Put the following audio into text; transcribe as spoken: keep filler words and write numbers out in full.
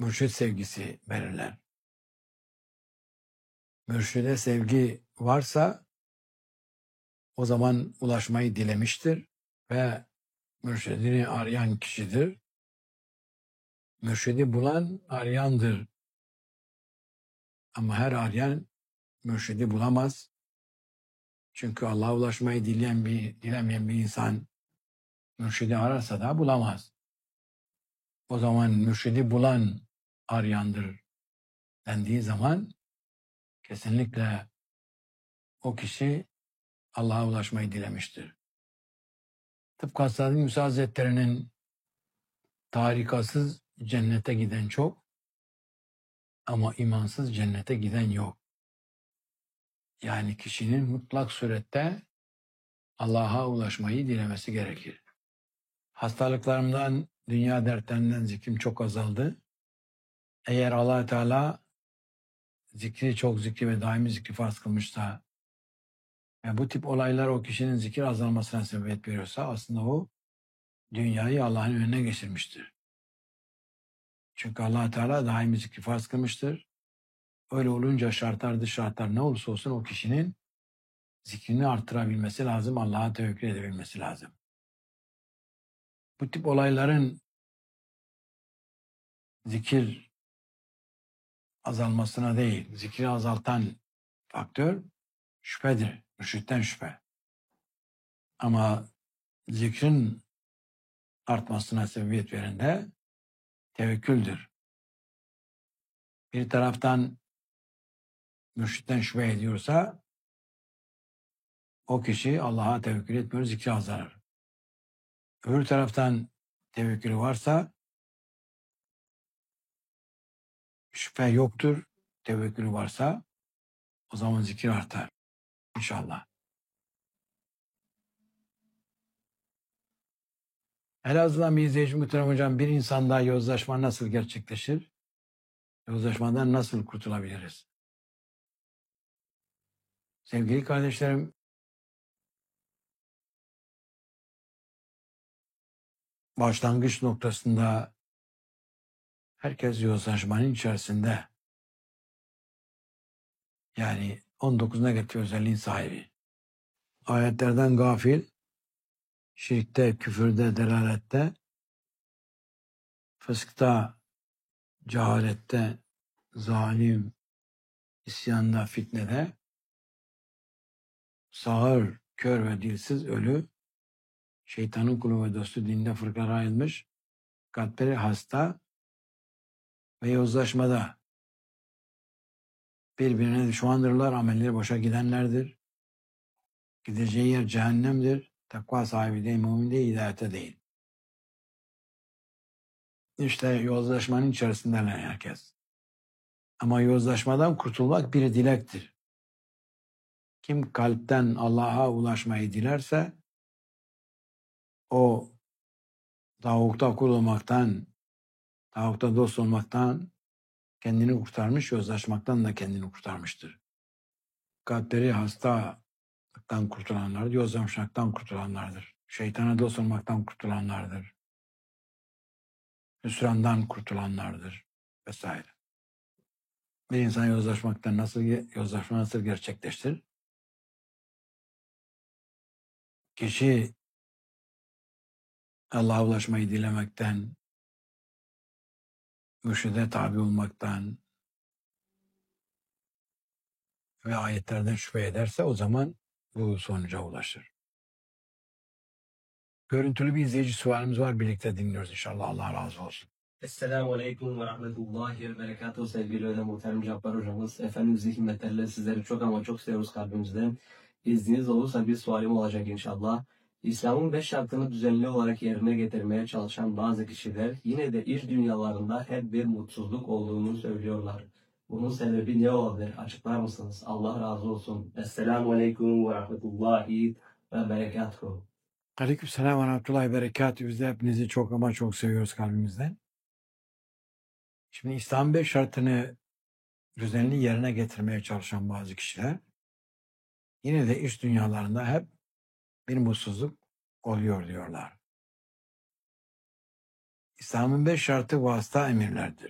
mürşid sevgisi belirler. Mürşide sevgi varsa o zaman ulaşmayı dilemiştir ve mürşidini arayan kişidir. Mürşidi bulan arayandır. Ama her arayan mürşidi bulamaz. Çünkü Allah'a ulaşmayı dileyen bir, dilemeyen bir insan mürşidi ararsa da bulamaz. O zaman mürşidi bulan arayandır dendiği zaman kesinlikle o kişi Allah'a ulaşmayı dilemiştir. Tıpkı Said Musa Hazretleri'nin tarikasız cennete giden çok ama imansız cennete giden yok. Yani kişinin mutlak surette Allah'a ulaşmayı dilemesi gerekir. Hastalıklarımdan, dünya dertlerinden zikrim çok azaldı. Eğer Allah Teala zikri çok zikri ve daimi zikri farz kılmışsa ve bu tip olaylar o kişinin zikir azalmasına sebebiyet veriyorsa aslında o dünyayı Allah'ın önüne geçirmiştir. Çünkü Allah Teala daimi zikri farz kılmıştır. Öyle olunca şartlar dış şartlar ne olursa olsun o kişinin zikrini arttırabilmesi lazım, Allah'a tevekkül edebilmesi lazım. Bu tip olayların zikir azalmasına değil, zikri azaltan faktör şüphedir, mürşitten şüphe. Ama zikrin artmasına sebebiyet veren de tevekküldür. Bir taraftan mürşitten şüphe ediyorsa o kişi Allah'a tevekkül etmiyor, zikri azalır. Öbür taraftan tevekkülü varsa şüphe yoktur, tevekkülü varsa o zaman zikir artar. İnşallah. Elazığ'dan bir izleyici muhterem hocam, bir insanda yozlaşma nasıl gerçekleşir? Yozlaşmadan nasıl kurtulabiliriz? Sevgili kardeşlerim, başlangıç noktasında herkes yozlaşmanın içerisinde. Yani on dokuz negatif özelliğin sahibi. Ayetlerden gafil, şirkte, küfürde, delalette, fıskta, cehalette, zalim, isyanda, fitnede, sağır, kör ve dilsiz ölü, şeytanın kulu ve dostu dinde fırkalara ayrılmış, kalpleri hasta ve yozlaşmada birbirine düşmandırlar, amelleri boşa gidenlerdir. Gideceği yer cehennemdir. Takva sahibi değil, mümin değil, hidayete değil. İşte yozlaşmanın içerisindeler herkes. Ama yozlaşmadan kurtulmak bir dilektir. Kim kalpten Allah'a ulaşmayı dilerse o tavukta kul olmaktan, tavukta dost olmaktan kendini kurtarmış, yozlaşmaktan da kendini kurtarmıştır. Kalpleri hastalıktan kurtulanlar, yozlaşmaktan kurtulanlardır. Şeytana dost olmaktan kurtulanlardır. Hüsrandan kurtulanlardır vesaire. Bir insan yozlaşmaktan nasıl, yozlaşma nasıl gerçekleştir? Kişi Allah'a ulaşmayı dilemekten, mürşide tabi olmaktan ve ayetlerden şüphe ederse o zaman bu sonuca ulaşır. Görüntülü bir izleyici sualimiz var. Birlikte dinliyoruz inşallah. Allah razı olsun. Esselamu Aleyküm ve Rahmetullahi ve Berekatuhu sevgili öyle muhterem Cabbar hocamız. Efendimiz'i himmetlerle sizleri çok ama çok seviyoruz kalbimizden. İzniniz olursa bir sualim olacak inşallah. İslam'ın beş şartını düzenli olarak yerine getirmeye çalışan bazı kişiler yine de iş dünyalarında hep bir mutsuzluk olduğunu söylüyorlar. Bunun sebebi ne olabilir? Açıklar mısınız? Allah razı olsun. Esselamu Aleyküm ve Rahmetullahi ve Berekatuhu. Aleykümselam ve rahmetullahi ve berekatuhu. Biz de hepinizi çok ama çok seviyoruz kalbimizden. Şimdi İslam beş şartını düzenli yerine getirmeye çalışan bazı kişiler yine de iş dünyalarında hep bir mutsuzluk oluyor diyorlar. İslam'ın beş şartı vasıta emirlerdir.